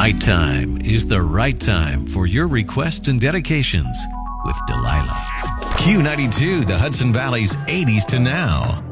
right time is the right time for your requests and dedications with Delilah. Q92, the Hudson Valley's 80s to now.